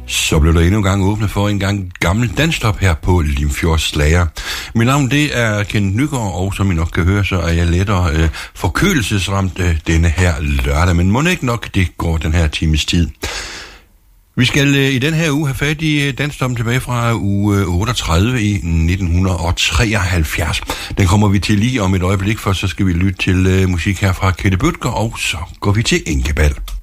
Så blev der endnu en gang åbnet for en gang gammel danstop her på Limfjords Slager. Mit navn det er Kent Nygaard, og som I nok kan høre, så er jeg lettere forkølelsesramt denne her lørdag. Men må ikke nok, det går den her times tid. Vi skal i den her uge have fat i danstoppen tilbage fra uge 38 i 1973. Den kommer vi til lige om et øjeblik, for så skal vi lytte til musik her fra Kette Bøtger, og så går vi til Enkebal.